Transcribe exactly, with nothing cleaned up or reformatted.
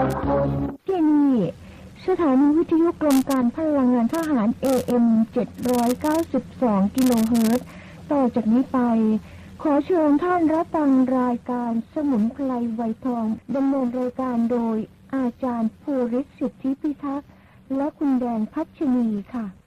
ที่นี่สถานีวิทยุกรมการพลังงานทหาร เอ เอ็ม เจ็ดร้อยเก้าสิบสอง กิโลเฮิรตซ์ต่อจากนี้ไปขอเชิญท่านรับฟังรายการสมุนไพรไวทองดำเนินรายการโดยอาจารย์ภูริศ สิทธิพิทักษ์และคุณแดงพัชนีค่ะ